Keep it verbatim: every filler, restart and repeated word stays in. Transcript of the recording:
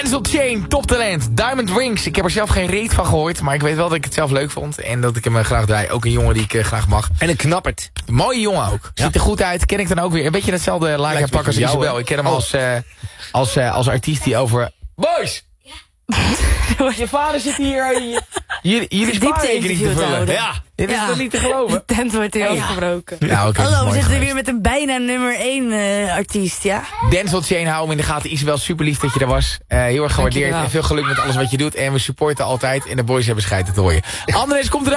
Denzel Chain, toptalent. Diamond Rings. Ik heb er zelf geen reet van gehoord, maar ik weet wel dat ik het zelf leuk vond. En dat ik hem uh, graag draai. Ook een jongen die ik uh, graag mag. En een knappert. Een mooie jongen ook. Ja. Ziet er goed uit. Ken ik dan ook weer. Een beetje hetzelfde lager pak als jou, Isabel. hè? Ik ken hem Oh. als, uh, als, uh, als artiest die over... Boys! Je vader zit hier uh, jullie, jullie spaarrekening te vullen. Ja, dit is Ja. toch niet te geloven? De tent wordt hier Ja. afgebroken. Nou, okay, Hallo, we mooi zitten geweest. weer met een bijna nummer één uh, artiest, ja? Denzel Chain, hou hem in de gaten. Isabel, super lief dat je er was. Uh, heel erg gewaardeerd. Dankjewel. En veel geluk met alles wat je doet. En we supporten altijd. En de boys hebben scheid te hooien. Andres komt er